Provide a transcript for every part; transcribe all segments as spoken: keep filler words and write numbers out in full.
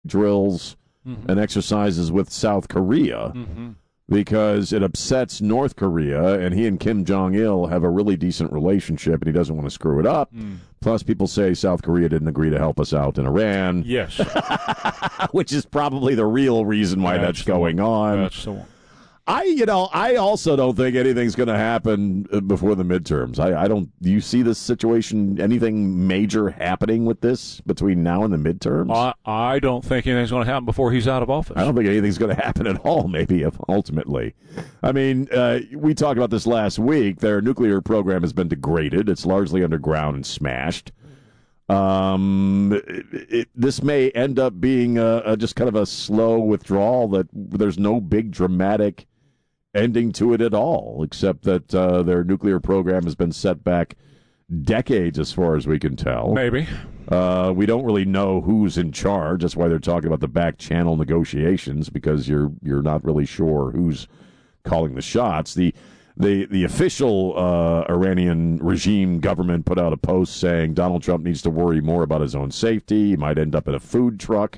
drills mm-hmm. and exercises with South Korea mm-hmm. because it upsets North Korea, and he and Kim Jong-il have a really decent relationship, and he doesn't want to screw it up. Mm. Plus, people say South Korea didn't agree to help us out in Iran. Yes. Which is probably the real reason why that's, that's going on. That's the one. I, you know, I also don't think anything's going to happen before the midterms. I, I don't. Do you see this situation? Anything major happening with this between now and the midterms? I, I don't think anything's going to happen before he's out of office. I don't think anything's going to happen at all. Maybe ultimately, I mean, uh, we talked about this last week. Their nuclear program has been degraded. It's largely underground and smashed. Um, it, it, this may end up being a, a just kind of a slow withdrawal. That there's no big dramatic ending to it at all, except that uh, their nuclear program has been set back decades as far as we can tell. Maybe. Uh, we don't really know who's in charge. That's why they're talking about the back channel negotiations, because you're you're not really sure who's calling the shots. The the the official uh, Iranian regime government put out a post saying Donald Trump needs to worry more about his own safety. He might end up in a food truck.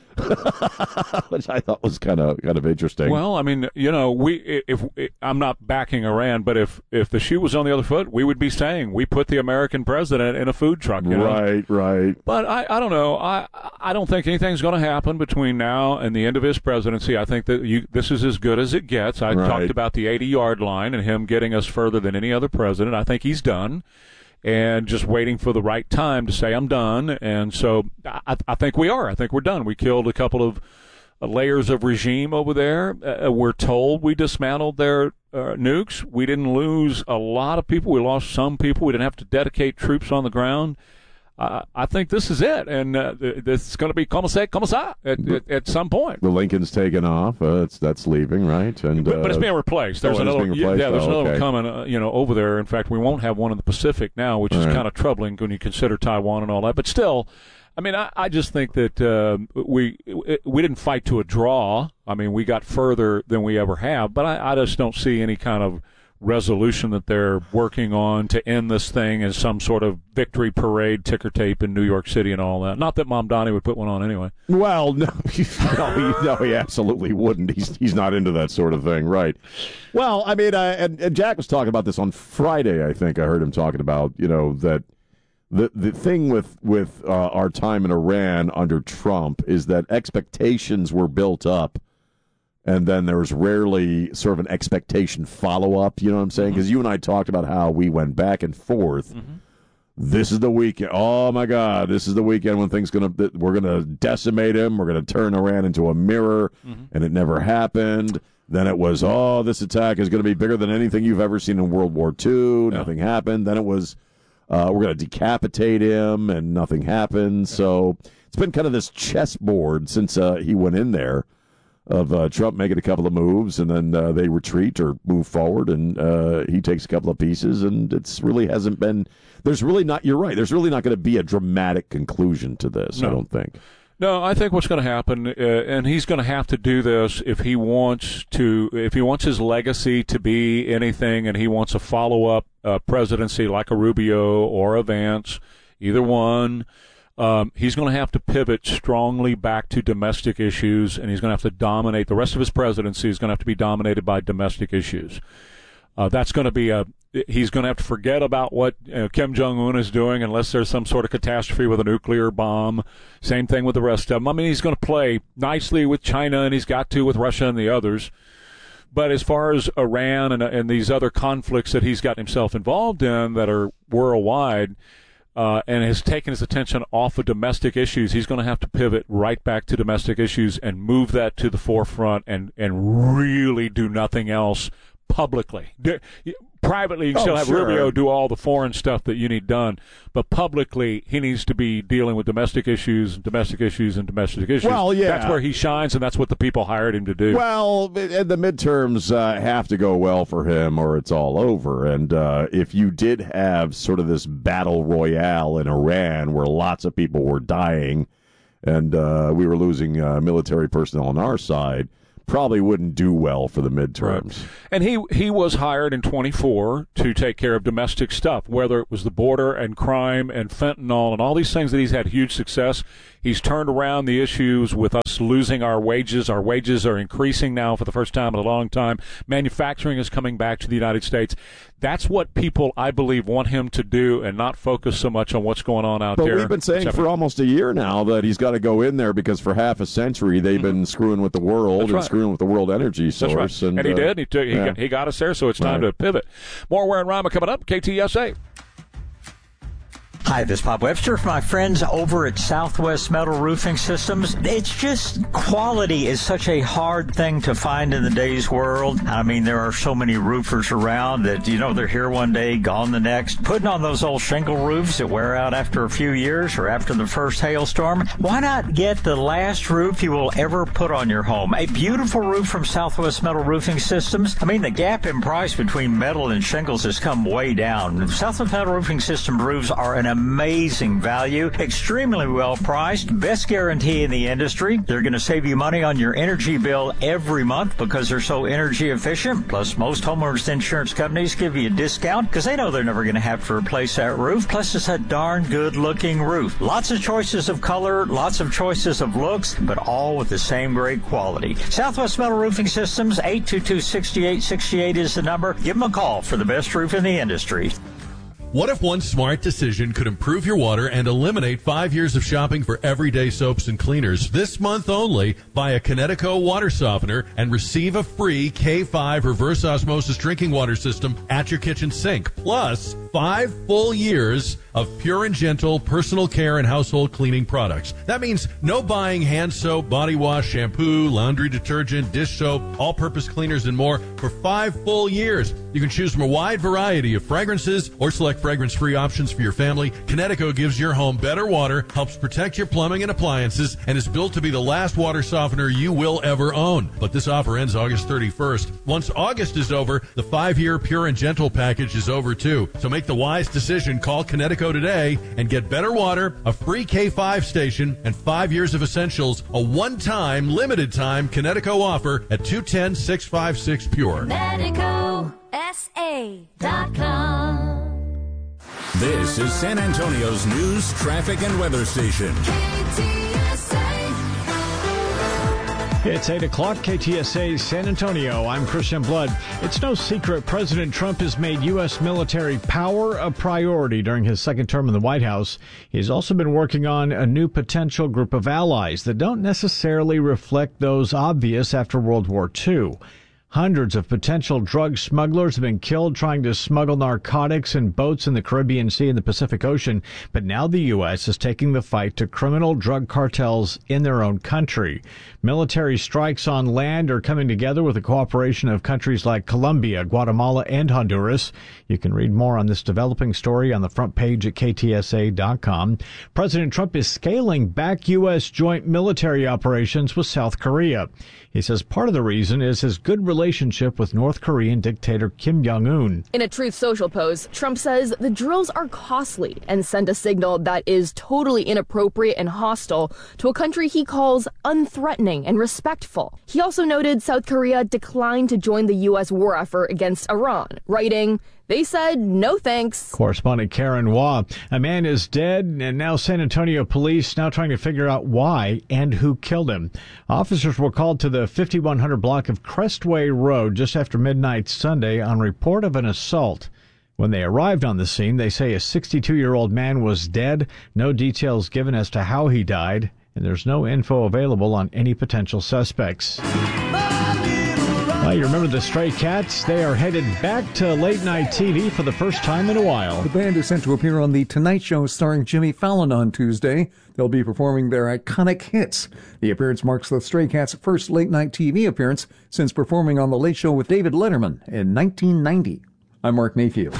Which I thought was kind of kind of interesting. Well, I mean, you know, we if, if I'm not backing Iran, but if if the shoe was on the other foot, we would be saying we put the American president in a food truck. You know? Right, right. But I, I don't know. I I don't think anything's going to happen between now and the end of his presidency. I think that you, this is as good as it gets. I right. talked about the eighty-yard line and him getting us further than any other president. I think he's done. And just waiting for the right time to say I'm done. And so I, I think we are. I think we're done. We killed a couple of uh, layers of regime over there. Uh, we're told we dismantled their uh, nukes. We didn't lose a lot of people. We lost some people. We didn't have to dedicate troops on the ground. Uh, I think this is it, and uh, this is going to be comme ça, comme ça at, at, at some point. The Lincoln's taken off. Uh, it's, that's leaving, right? And but, but it's uh, being replaced. There's oh, another, being replaced? yeah, there's oh, another okay. one coming, uh, you know, over there. In fact, we won't have one in the Pacific now, which is right. kind of troubling when you consider Taiwan and all that. But still, I mean, I, I just think that uh, we we didn't fight to a draw. I mean, we got further than we ever have, but I, I just don't see any kind of resolution that they're working on to end this thing as some sort of victory parade ticker tape in New York City and all that. Not that Mom Donnie would put one on anyway. Well, no, no, he, no, he absolutely wouldn't. He's he's not into that sort of thing, right? Well, I mean, uh, and, and Jack was talking about this on Friday. I think I heard him talking about, you know, that the the thing with with uh, our time in Iran under Trump is that expectations were built up. And then there's rarely sort of an expectation follow-up, you know what I'm saying? Because mm-hmm. you and I talked about how we went back and forth. Mm-hmm. This is the weekend. Oh, my God. This is the weekend when things going to, we're going to decimate him. We're going to turn Iran into a mirror. Mm-hmm. And it never happened. Then it was, oh, this attack is going to be bigger than anything you've ever seen in World War Two. Yeah. Nothing happened. Then it was, uh, we're going to decapitate him, and nothing happened. Yeah. So it's been kind of this chessboard since uh, he went in there. Of uh, Trump making a couple of moves, and then uh, they retreat or move forward, and uh, he takes a couple of pieces, and it's really hasn't been. There's really not. You're right. There's really not going to be a dramatic conclusion to this. No. I don't think. No, I think what's going to happen, uh, and he's going to have to do this if he wants to. If he wants his legacy to be anything, and he wants a follow-up uh, presidency like a Rubio or a Vance, either one. Um, he's going to have to pivot strongly back to domestic issues, and he's going to have to dominate. The rest of his presidency is going to have to be dominated by domestic issues. Uh, that's going to be a. He's going to have to forget about what you know, Kim Jong-un is doing unless there's some sort of catastrophe with a nuclear bomb. Same thing with the rest of them. I mean, he's going to play nicely with China, and he's got to with Russia and the others. But as far as Iran and, and these other conflicts that he's gotten himself involved in that are worldwide, Uh, and has taken his attention off of domestic issues, he's going to have to pivot right back to domestic issues and move that to the forefront and, and really do nothing else publicly. Do, privately, you can oh, still have sure. Rubio do all the foreign stuff that you need done, but publicly, he needs to be dealing with domestic issues, domestic issues, and domestic issues. Well, yeah. That's where he shines, and that's what the people hired him to do. Well, the midterms uh, have to go well for him, or it's all over. And uh, if you did have sort of this battle royale in Iran where lots of people were dying and uh, we were losing uh, military personnel on our side, probably wouldn't do well for the midterms. Right. And he he was hired in twenty-four to take care of domestic stuff, whether it was the border and crime and fentanyl and all these things that he's had huge success. He's turned around the issues with us losing our wages. Our wages are increasing now for the first time in a long time. Manufacturing is coming back to the United States. That's what people, I believe, want him to do and not focus so much on what's going on out but there. But we've been saying for almost a year now that he's got to go in there because for half a century they've mm-hmm. been screwing with the world That's and right. screwing with the world energy source. That's right. And, and he uh, did. He, took, he, yeah. got, he got us there, so it's time right. to pivot. More Ware and Rima coming up. K T S A. Hi, this is Bob Webster from my friends over at Southwest Metal Roofing Systems. It's just quality is such a hard thing to find in the day's world. I mean, there are so many roofers around that, you know, they're here one day, gone the next. Putting on those old shingle roofs that wear out after a few years or after the first hailstorm. Why not get the last roof you will ever put on your home? A beautiful roof from Southwest Metal Roofing Systems. I mean, the gap in price between metal and shingles has come way down. Southwest Metal Roofing System roofs are an amazing value, extremely well priced, best guarantee in the industry. They're going to save you money on your energy bill every month because they're so energy efficient. Plus, most homeowners insurance companies give you a discount because they know they're never going to have to replace that roof. Plus, it's a darn good looking roof. Lots of choices of color, lots of choices of looks, but all with the same great quality. Southwest Metal Roofing Systems, eight two two, six eight six eight is the number. Give them a call for the best roof in the industry. What if one smart decision could improve your water and eliminate five years of shopping for everyday soaps and cleaners? This month only, buy a Kinetico water softener and receive a free K five reverse osmosis drinking water system at your kitchen sink. Plus, five full years of pure and gentle personal care and household cleaning products. That means no buying hand soap, body wash, shampoo, laundry detergent, dish soap, all-purpose cleaners, and more for five full years. You can choose from a wide variety of fragrances or select fragrance-free options for your family. Kinetico gives your home better water, helps protect your plumbing and appliances, and is built to be the last water softener you will ever own. But this offer ends August thirty-first. Once August is over, the five-year Pure and Gentle package is over too. So make the wise decision. Call Kinetico today and get better water, a free K five station, and five years of essentials. A one-time, limited-time Kinetico offer at two one zero, six five six Pure. Medico S A dot com. This is San Antonio's news, traffic, and weather station. K T S A. It's eight o'clock, K T S A San Antonio. I'm Christian Blood. It's no secret President Trump has made U S military power a priority during his second term in the White House. He's also been working on a new potential group of allies that don't necessarily reflect those obvious after World War Two. Hundreds of potential drug smugglers have been killed trying to smuggle narcotics in boats in the Caribbean Sea and the Pacific Ocean, but now the U S is taking the fight to criminal drug cartels in their own country. Military strikes on land are coming together with the cooperation of countries like Colombia, Guatemala, and Honduras. You can read more on this developing story on the front page at K T S A dot com. President Trump is scaling back U S joint military operations with South Korea. He says part of the reason is his good relationship with North Korean dictator Kim Jong-un. In a Truth Social post, Trump says the drills are costly and send a signal that is totally inappropriate and hostile to a country he calls unthreatening and respectful. He also noted South Korea declined to join the U S war effort against Iran, writing, "They said no thanks." Correspondent Karen Waugh. A man is dead, and now San Antonio police now trying to figure out why and who killed him. Officers were called to the fifty-one hundred block of Crestway Road just after midnight Sunday on report of an assault. When they arrived on the scene, they say a sixty-two-year-old man was dead. No details given as to how he died, and there's no info available on any potential suspects. Well, you remember the Stray Cats? They are headed back to late-night T V for the first time in a while. The band is set to appear on The Tonight Show starring Jimmy Fallon on Tuesday. They'll be performing their iconic hits. The appearance marks the Stray Cats' first late-night T V appearance since performing on The Late Show with David Letterman in nineteen ninety. I'm Mark Mayfield.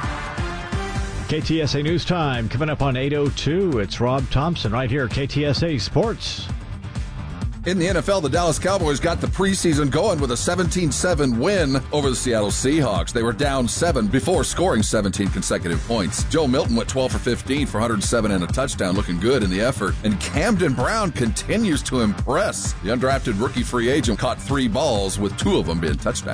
K T S A News Time. Coming up on eight oh two, it's Rob Thompson right here, K T S A Sports. In the N F L, the Dallas Cowboys got the preseason going with a seventeen seven win over the Seattle Seahawks. They were down seven before scoring seventeen consecutive points. Joe Milton went twelve for fifteen for one hundred seven and a touchdown, looking good in the effort. And Camden Brown continues to impress. The undrafted rookie free agent caught three balls, with two of them being touchdowns.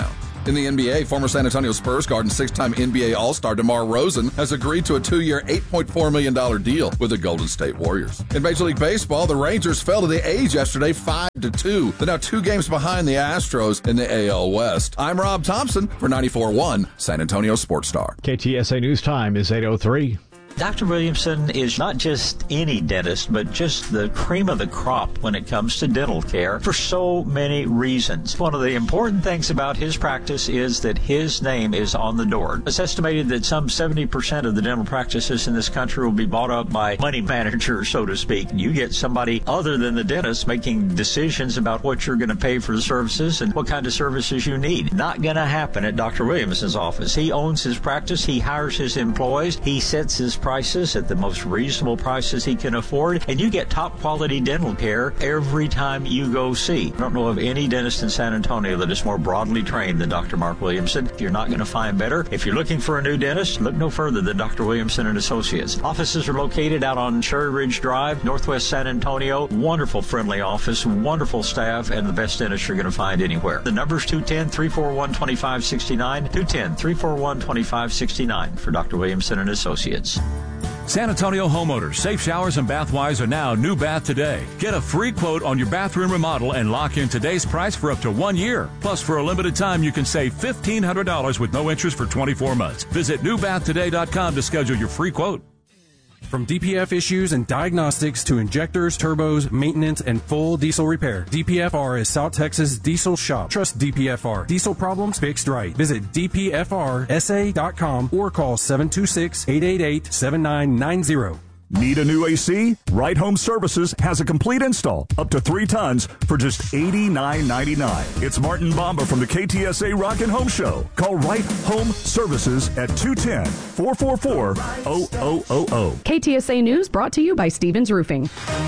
In the N B A, former San Antonio Spurs guard and six-time N B A All-Star DeMar Rosen has agreed to a two-year, eight point four million dollars deal with the Golden State Warriors. In Major League Baseball, the Rangers fell to the A's yesterday five to two. They're now two games behind the Astros in the A L West. I'm Rob Thompson for ninety-four point one San Antonio Sports Star. K T S A News Time is eight oh three. Doctor Williamson is not just any dentist, but just the cream of the crop when it comes to dental care for so many reasons. One of the important things about his practice is that his name is on the door. It's estimated that some seventy percent of the dental practices in this country will be bought up by money managers, so to speak. You get somebody other than the dentist making decisions about what you're going to pay for the services and what kind of services you need. Not going to happen at Doctor Williamson's office. He owns his practice. He hires his employees. He sets his prices at the most reasonable prices he can afford, and you get top quality dental care every time you go see. I don't know of any dentist in San Antonio that is more broadly trained than Doctor Mark Williamson. You're not going to find better. If you're looking for a new dentist, look no further than Doctor Williamson and Associates. Offices are located out on Cherry Ridge Drive, Northwest San Antonio. Wonderful, friendly office, wonderful staff, and the best dentist you're going to find anywhere. The number's two one zero, three four one, two five six nine, two one zero, three four one, two five six nine for Doctor Williamson and Associates. San Antonio homeowners, Safe Showers and Bathwise are now New Bath Today. Get a free quote on your bathroom remodel and lock in today's price for up to one year. Plus, for a limited time, you can save fifteen hundred dollars with no interest for twenty-four months. Visit new bath today dot com to schedule your free quote. From D P F issues and diagnostics to injectors, turbos, maintenance, and full diesel repair, D P F R is South Texas Diesel Shop. Trust D P F R. Diesel problems fixed right. Visit D P F R S A dot com or call seven two six, eight eight eight, seven nine nine zero. Need a new A C? Right Home Services has a complete install, up to three tons, for just eighty-nine ninety-nine. It's Martin Bomba from the K T S A Rockin' Home Show. Call Right Home Services at two one zero, four four four, zero zero zero zero. K T S A News brought to you by Stevens Roofing.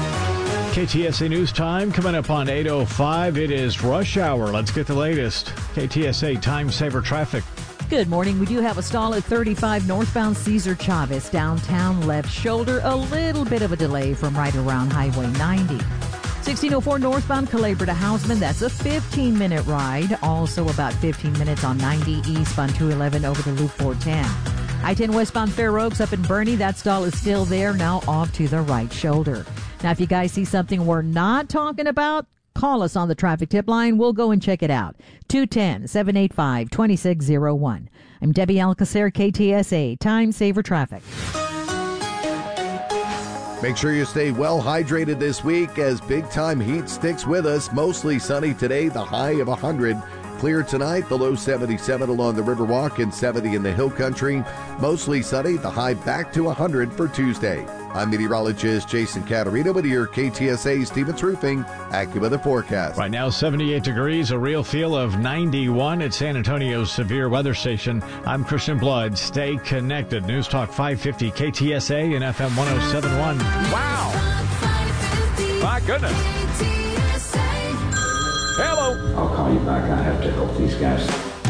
K T S A News Time coming up on eight oh five. It is rush hour. Let's get the latest K T S A time saver traffic. Good morning. We do have a stall at thirty-five northbound Cesar Chavez, downtown left shoulder. A little bit of a delay from right around Highway ninety. sixteen oh four northbound Calabria to Houseman. That's a fifteen-minute ride. Also about fifteen minutes on ninety eastbound two eleven over to Loop four ten. I ten westbound Fair Oaks up in Bernie. That stall is still there, now off to the right shoulder. Now, if you guys see something we're not talking about, call us on the traffic tip line. We'll go and check it out. two one zero, seven eight five, two six zero one. I'm Debbie Alcacer, K T S A, Time Saver Traffic. Make sure you stay well hydrated this week as big time heat sticks with us. Mostly sunny today, the high of one hundred. Clear tonight, the low seventy-seven along the Riverwalk and seventy in the Hill Country. Mostly sunny, the high back to one hundred for Tuesday. I'm meteorologist Jason Caterina with your K T S A Stevens Roofing AccuWeather forecast. Right now, seventy-eight degrees, a real feel of ninety-one at San Antonio's severe weather station. I'm Christian Blood. Stay connected. News Talk five fifty K T S A and F M one oh seven point one. Wow. My goodness. Hello. I'll call you back. I have to help these guys.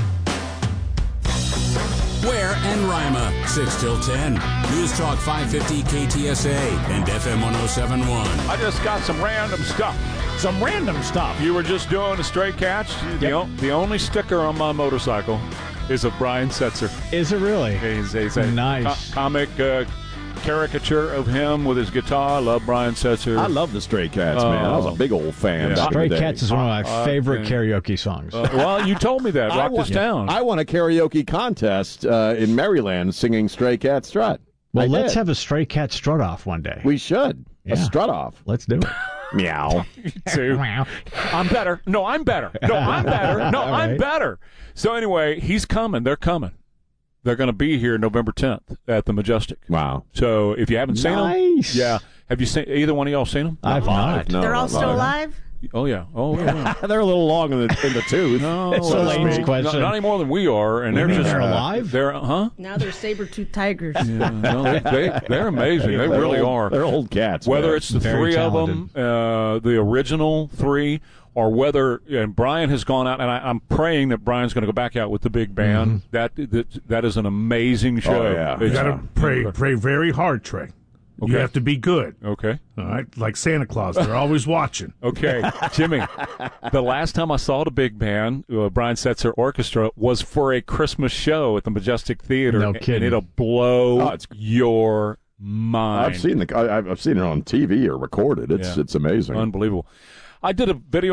Ware and Rima, six till ten. News Talk five fifty K T S A and F M one oh seven point one. I just got some random stuff. Some random stuff. You were just doing a straight catch. The, Yep. o- the only sticker on my motorcycle is of Brian Setzer. Is it really? He's, he's a Nice. co- comic uh, caricature of him with his guitar. I love Brian Setzer. I love the Stray Cats, man. I was a big old fan. Yeah. back in Stray the day. Cats is one of my Uh, favorite and- karaoke songs. Uh, well, you told me that. I Rock won- this down. I won a karaoke contest uh, in Maryland singing Stray Cat Strut. well, I let's did. have a Stray Cat strut off one day. We should. Yeah. A strut off. Let's do it. Meow. too. I'm better. No, I'm better. No, I'm better. No, All I'm right. better. So anyway, he's coming. They're coming. They're going to be here November tenth at the Majestic. Wow. So if you haven't seen Nice. them, yeah. Have you seen either one of y'all seen them? I've not. No, They're all not still live. alive? Oh yeah. Oh yeah. They're a little long in the, in the tooth. No, That's so Elaine's speak. question. Not, not any more than we are, and You they're mean just they're alive? They're huh? Now they're saber-toothed tigers. Yeah, no, they, they, they're amazing. They They're really old- are. They're old cats. Whether man. it's the Very three talented. of them, uh, the original three, or whether and Brian has gone out, and I, I'm praying that Brian's going to go back out with the big band. Mm-hmm. That, that that is an amazing show. Oh, yeah. It's- You got to pray, pray very hard, Trey. Okay. You have to be good. Okay. All right? Like Santa Claus. They're always watching. Okay. Jimmy, the last time I saw the big band, uh, Brian Setzer Orchestra, was for a Christmas show at the Majestic Theater. No and, kidding. and it'll blow Oh, it's- your mind. I've seen the I, I've seen it on T V or recorded. It's Yeah. it's amazing. Unbelievable. I did a video